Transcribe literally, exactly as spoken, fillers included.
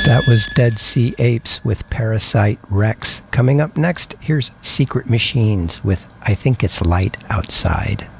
That was Dead Sea Apes with Parasite Rex. Coming up next, here's Secret Machines with I Think It's Light Outside.